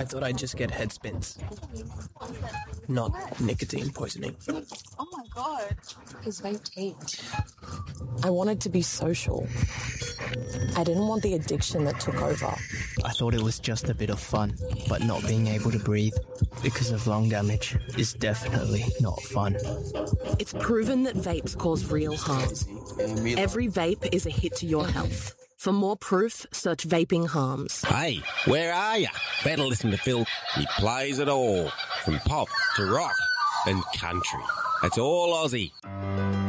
I thought I'd just get head spins. Not nicotine poisoning. Oh my God. His vape taped. I wanted to be social. I didn't want the addiction that took over. I thought it was just a bit of fun, but not being able to breathe because of lung damage is definitely not fun. It's proven that vapes cause real harm. Every vape is a hit to your health. For more proof, search Vaping Harms. Hey, where are you? Better listen to Phil. He plays it all, from pop to rock and country. It's all Aussie.